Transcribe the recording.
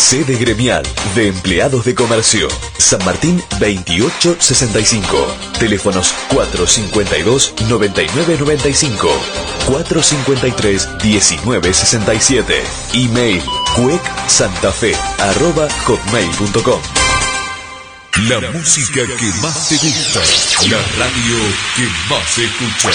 Sede gremial de empleados de comercio. San Martín 2865. Teléfonos 452-9995. 453-1967. Email cuecsantafe@hotmail.com. La música que más te gusta. La radio que más escuchas.